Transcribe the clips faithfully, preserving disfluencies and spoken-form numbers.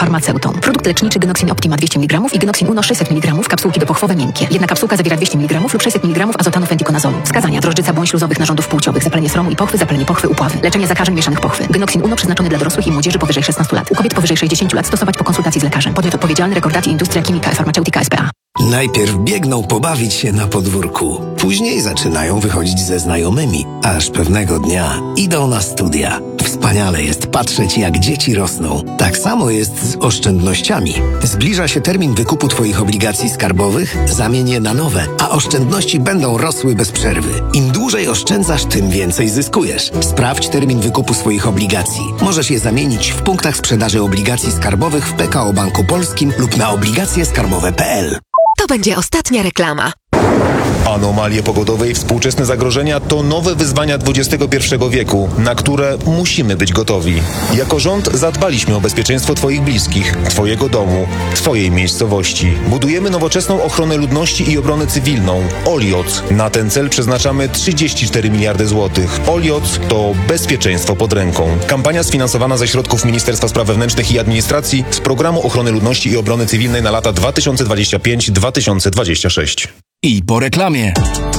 farmaceutą. Produkt leczniczy Genoxin Optima dwieście miligramów i Genoxin Uno sześćset miligramów, kapsułki do pochwowe miękkie. Jedna kapsułka zawiera dwieście miligramów lub sześćset miligramów azotanu fentikonazolu. Wskazania: drożdżyca błąd śluzowych narządów płciowych, zapalenie sromu i pochwy, zapalenie pochwy, upławy. Leczenie zakażeń mieszanych pochwy. Genoxin Uno przeznaczony dla dorosłych i młodzieży powyżej szesnastu lat. U kobiet powyżej sześćdziesięciu lat stosować po konsultacji z lekarzem. Podmiot odpowiedzialny: Recordati Industria Chimica e Farmaceutica S P A. Najpierw biegną pobawić się na podwórku. Później zaczynają wychodzić ze znajomymi, aż pewnego dnia idą na studia. Wspaniale jest patrzeć, jak dzieci rosną. Tak samo jest z oszczędnościami. Zbliża się termin wykupu Twoich obligacji skarbowych, zamień je na nowe, a oszczędności będą rosły bez przerwy. Im dłużej oszczędzasz, tym więcej zyskujesz. Sprawdź termin wykupu swoich obligacji. Możesz je zamienić w punktach sprzedaży obligacji skarbowych w P K O Banku Polskim lub na obligacje skarbowe kropka p l. To będzie ostatnia reklama. Anomalie pogodowe i współczesne zagrożenia to nowe wyzwania dwudziestego pierwszego wieku, na które musimy być gotowi. Jako rząd zadbaliśmy o bezpieczeństwo Twoich bliskich, Twojego domu, Twojej miejscowości. Budujemy nowoczesną ochronę ludności i obronę cywilną. Olioc. Na ten cel przeznaczamy trzydzieści cztery miliardy złotych. Olioc to bezpieczeństwo pod ręką. Kampania sfinansowana ze środków Ministerstwa Spraw Wewnętrznych i Administracji z Programu Ochrony Ludności i Obrony Cywilnej na lata dwa tysiące dwudziesty piąty do dwa tysiące dwudziestego szóstego. I po reklamie.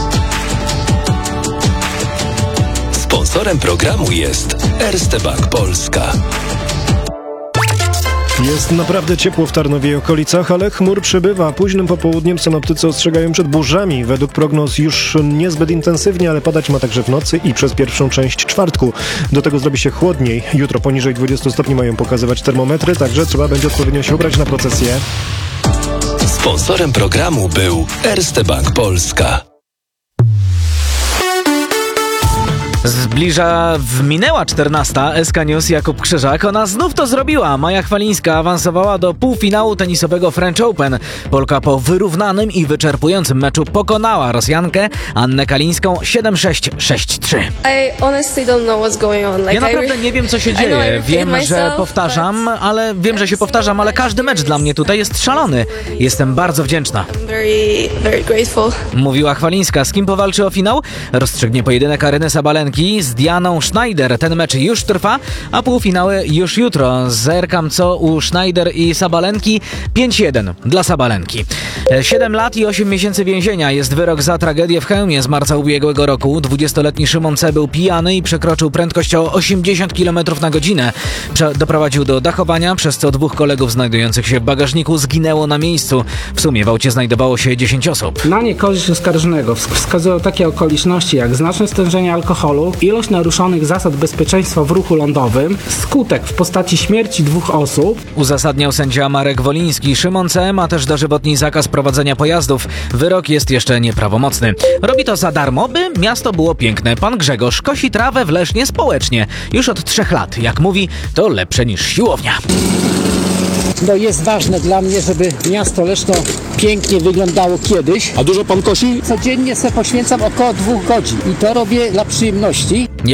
Sponsorem programu jest Erste Bank Polska. Jest naprawdę ciepło w Tarnowie i okolicach, ale chmur przybywa. Późnym popołudniem synoptycy ostrzegają przed burzami. Według prognoz już niezbyt intensywnie, ale padać ma także w nocy i przez pierwszą część czwartku. Do tego zrobi się chłodniej. Jutro poniżej dwudziestu stopni mają pokazywać termometry, także trzeba będzie odpowiednio się ubrać na procesję. Sponsorem programu był Erste Bank Polska. Zbliża, minęła czternasta, S K News, Jakub Krzyżak. Ona znów to zrobiła. Maja Chwalińska awansowała do półfinału tenisowego French Open. Polka po wyrównanym i wyczerpującym meczu pokonała Rosjankę Annę Kalińską siedem sześć, sześć trzy. Ja naprawdę nie wiem, co się dzieje. Wiem, że powtarzam, ale wiem, że się powtarzam, ale każdy mecz dla mnie tutaj jest szalony. Jestem bardzo wdzięczna. Mówiła Chwalińska. Z kim powalczy o finał? Rozstrzygnie pojedynek Aryny Sabalenki z Dianą Schneider. Ten mecz już trwa, a półfinały już jutro. Zerkam co u Schneider i Sabalenki. pięć jeden dla Sabalenki. siedem lat i osiem miesięcy więzienia jest wyrok za tragedię w Chełmie z marca ubiegłego roku. dwudziestoletni Szymon C. był pijany i przekroczył prędkość o osiemdziesiąt kilometrów na godzinę. Prze- doprowadził do dachowania, przez co dwóch kolegów znajdujących się w bagażniku zginęło na miejscu. W sumie w aucie znajdowało się dziesięć osób. Na niekorzyść oskarżonego wskazują takie okoliczności jak znaczne stężenie alkoholu, ilość naruszonych zasad bezpieczeństwa w ruchu lądowym, skutek w postaci śmierci dwóch osób. Uzasadniał sędzia Marek Woliński. Szymon C. ma też dożywotni zakaz prowadzenia pojazdów. Wyrok jest jeszcze nieprawomocny. Robi to za darmo, by miasto było piękne. Pan Grzegorz kosi trawę w Lesznie społecznie. Już od trzech lat. Jak mówi, to lepsze niż siłownia. No jest ważne dla mnie, żeby miasto Leszno pięknie wyglądało kiedyś. A dużo pan kosi? Codziennie sobie poświęcam około dwóch godzin i to robię dla przyjemności.